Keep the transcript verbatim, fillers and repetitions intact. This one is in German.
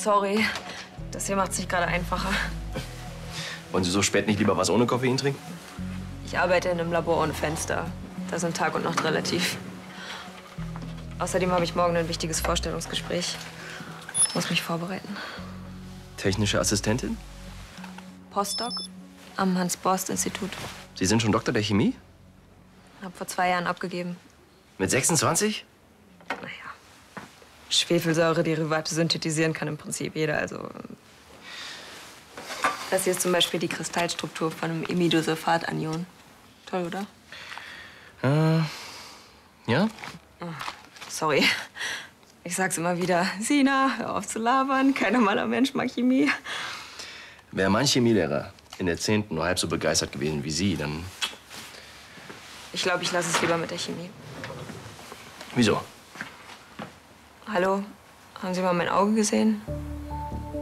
sorry. Das hier macht es nicht gerade einfacher. Wollen Sie so spät nicht lieber was ohne Koffein trinken? Ich arbeite in einem Labor ohne Fenster. Da sind Tag und Nacht relativ. Außerdem habe ich morgen ein wichtiges Vorstellungsgespräch. Ich muss mich vorbereiten. Technische Assistentin? Postdoc am Hans-Borst-Institut. Sie sind schon Doktor der Chemie? Hab vor zwei Jahren abgegeben. Mit sechsundzwanzig? Naja. Schwefelsäure-Derivate synthetisieren kann im Prinzip jeder, also... Das hier ist zum Beispiel die Kristallstruktur von einem Imidosulfat-Anion. Toll, oder? Äh, ja? Oh, sorry. Ich sag's immer wieder. Sina, hör auf zu labern. Kein normaler Mensch mag Chemie. Wäre mein Chemielehrer in der zehnten nur halb so begeistert gewesen wie Sie, dann... Ich glaube, ich lasse es lieber mit der Chemie. Wieso? Hallo? Haben Sie mal mein Auge gesehen?